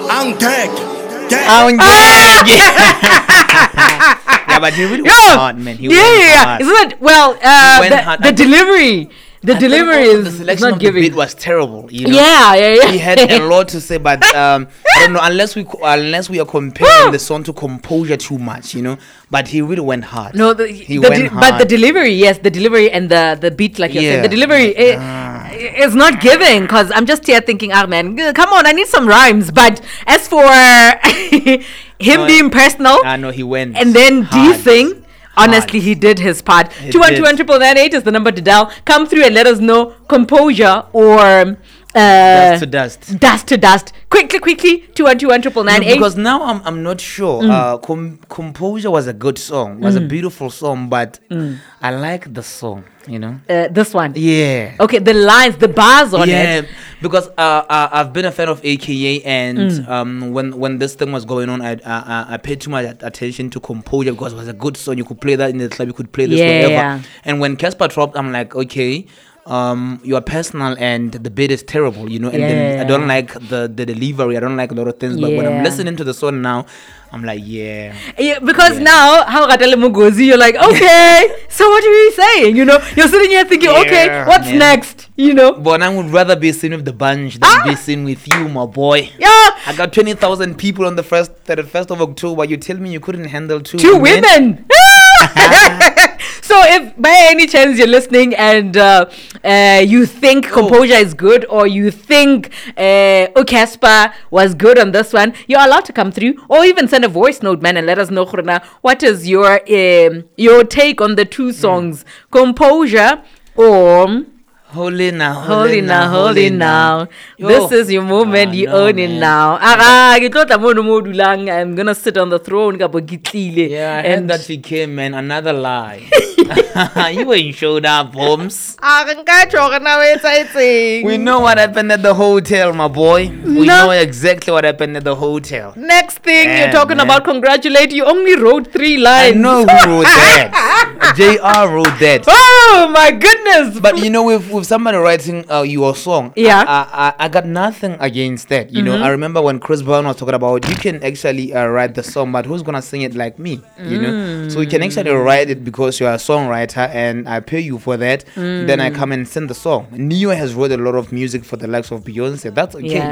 I'm dead. I'm dead. Yeah, but he really went hard, man. He went hard. Isn't it? Well, the delivery. The delivery is not of giving. The beat was terrible. You know? Yeah. He had a lot to say, but I don't know, unless we are comparing the song to Composure too much, you know. But he really went hard. No, he went hard. But the delivery, yes, the delivery and the beat, like you said, the delivery is not giving. Because I'm just here thinking, man, come on, I need some rhymes. But as for him being personal, I know he went and then hard. D-Sing. Honestly, he did his part. 212-999-8 is the number to dial. Come through and let us know Composure or Dust to Dust. Dust to Dust. Quickly. 212-999-8. Because now I'm not sure. Composure was a good song. Was a beautiful song, but I like the song. You know. This one. Yeah. Okay, the lines, the bars on it. Yeah, because I've been a fan of AKA, and when this thing was going on, I paid too much attention to Composure because it was a good song. You could play that in the club, you could play this wherever. Yeah. And when Casper dropped, I'm like, okay, you are personal and the beat is terrible, you know. And then I don't like the delivery. I don't like a lot of things. But when I'm listening to the song now, I'm like, because now how Ratele Mugozi, you're like, okay, so what are you saying? You know, you're sitting here thinking, okay, what's next? You know. But I would rather be seen with the bunch than be seen with you, my boy. Yeah. I got 20,000 people on the 31st of October. You tell me you couldn't handle two women. So if by any chance you're listening and you think Composure is good, or you think Casper was good on this one, you're allowed to come through, or even send a voice note, man, and let us know, Khurana, what is your take on the two songs, Composure or Holy now. This is your moment, you own it now. I'm gonna sit on the throne. Yeah, I heard that he came, man. Another lie. You ain't showed up, Holmes. We know what happened at the hotel, my boy. We know exactly what happened at the hotel. Next thing you're talking about, congratulate, you only wrote 3 lines. I know who wrote that. JR wrote that. Oh my goodness. But you know, with somebody writing your song, I got nothing against that. You know, I remember when Chris Brown was talking about, you can actually write the song, but who's gonna sing it like me? You know, so you can actually write it because you're a songwriter and I pay you for that. Then I come and sing the song. Neo has wrote a lot of music for the likes of Beyonce. That's okay.